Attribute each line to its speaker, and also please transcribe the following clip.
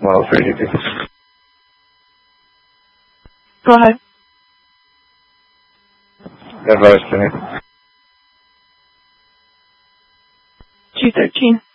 Speaker 1: Model 3DP.
Speaker 2: Go ahead.
Speaker 1: Advice to me.
Speaker 2: 213.